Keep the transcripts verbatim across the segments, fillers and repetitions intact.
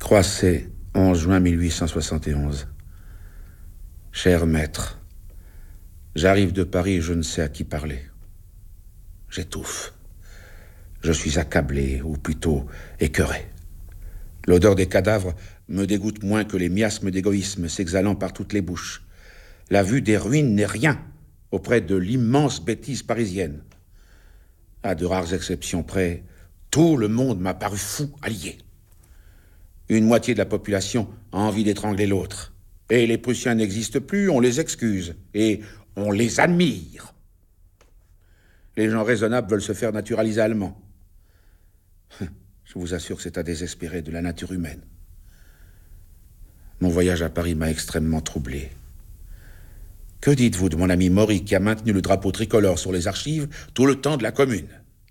Croisset, onze juin mille huit cent soixante et onze. Cher maître, j'arrive de Paris et je ne sais à qui parler. J'étouffe. Je suis accablé, ou plutôt écœuré. L'odeur des cadavres me dégoûte moins que les miasmes d'égoïsme s'exhalant par toutes les bouches. La vue des ruines n'est rien auprès de l'immense bêtise parisienne. À de rares exceptions près, tout le monde m'a paru fou allié. Une moitié de la population a envie d'étrangler l'autre. Et les Prussiens n'existent plus, on les excuse. Et on les admire. Les gens raisonnables veulent se faire naturaliser allemands. Je vous assure que c'est à désespérer de la nature humaine. Mon voyage à Paris m'a extrêmement troublé. Que dites-vous de mon ami Maury qui a maintenu le drapeau tricolore sur les archives tout le temps de la Commune?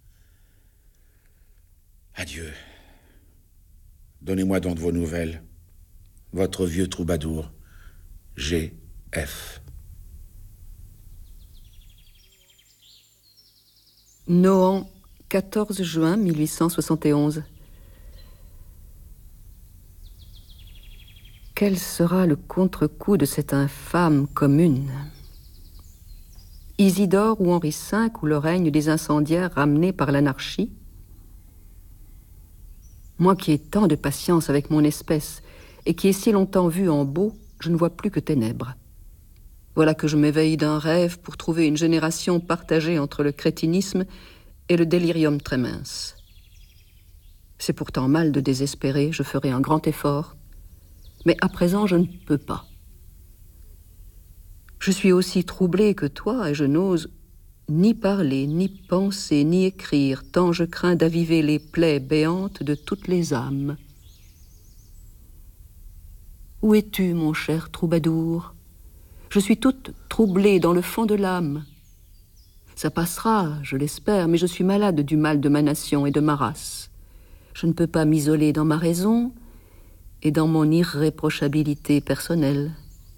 Adieu. Donnez-moi donc de vos nouvelles. Votre vieux troubadour, G F. Nohant, quatorze juin mille huit cent soixante et onze. Quel sera le contre-coup de cette infâme commune? Isidore ou Henri cinq ou le règne des incendiaires ramenés par l'anarchie? Moi qui ai tant de patience avec mon espèce et qui ai si longtemps vu en beau, je ne vois plus que ténèbres. Voilà que je m'éveille d'un rêve pour trouver une génération partagée entre le crétinisme et le délirium très mince. C'est pourtant mal de désespérer, je ferai un grand effort, mais à présent je ne peux pas. Je suis aussi troublée que toi et je n'ose ni parler, ni penser, ni écrire, tant je crains d'aviver les plaies béantes de toutes les âmes. Où es-tu, mon cher troubadour? Je suis toute troublée dans le fond de l'âme. Ça passera, je l'espère, mais je suis malade du mal de ma nation et de ma race. Je ne peux pas m'isoler dans ma raison et dans mon irréprochabilité personnelle.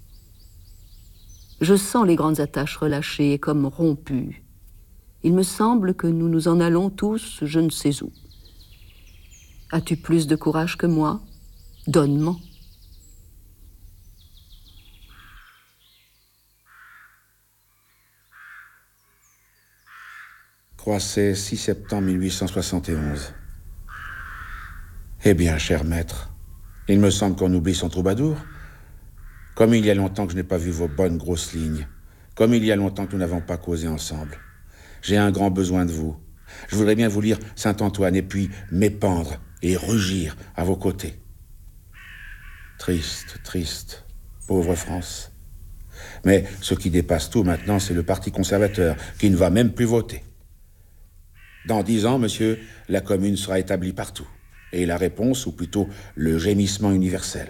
Je sens les grandes attaches relâchées et comme rompues. Il me semble que nous nous en allons tous je ne sais où. As-tu plus de courage que moi? Donne-m'en. Croisset, six septembre mille huit cent soixante et onze. Eh bien, cher maître, il me semble qu'on oublie son troubadour. Comme il y a longtemps que je n'ai pas vu vos bonnes grosses lignes, comme il y a longtemps que nous n'avons pas causé ensemble. J'ai un grand besoin de vous. Je voudrais bien vous lire Saint-Antoine et puis m'épandre et rugir à vos côtés. Triste, triste, pauvre France. Mais ce qui dépasse tout maintenant, c'est le Parti conservateur, qui ne va même plus voter. Dans dix ans, monsieur, la Commune sera établie partout. Et la réponse, ou plutôt le gémissement universel.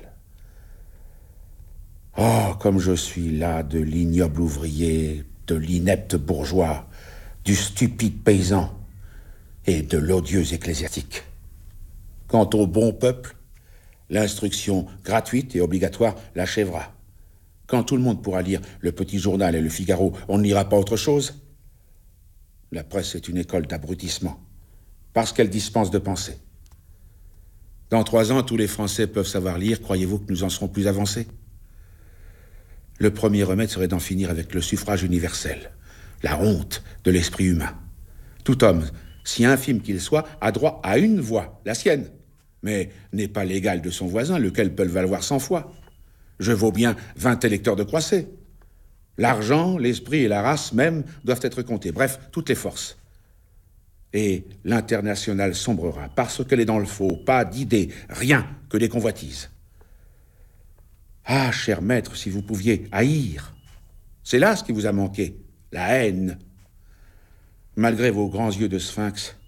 Oh, comme je suis là de l'ignoble ouvrier, de l'inepte bourgeois, du stupide paysan et de l'odieux ecclésiastique. Quant au bon peuple, l'instruction gratuite et obligatoire l'achèvera. Quand tout le monde pourra lire le Petit Journal et le Figaro, on ne lira pas autre chose. La presse est une école d'abrutissement, parce qu'elle dispense de penser. Dans trois ans, tous les Français peuvent savoir lire. Croyez-vous que nous en serons plus avancés? Le premier remède serait d'en finir avec le suffrage universel, la honte de l'esprit humain. Tout homme, si infime qu'il soit, a droit à une voix, la sienne, mais n'est pas l'égal de son voisin, lequel peut le valoir cent fois. Je vaux bien vingt électeurs de Croisset. L'argent, l'esprit et la race même doivent être comptés. Bref, toutes les forces. Et l'internationale sombrera, parce qu'elle est dans le faux, pas d'idées, rien que des convoitises. Ah, cher maître, si vous pouviez haïr. C'est là ce qui vous a manqué, la haine. Malgré vos grands yeux de sphinx,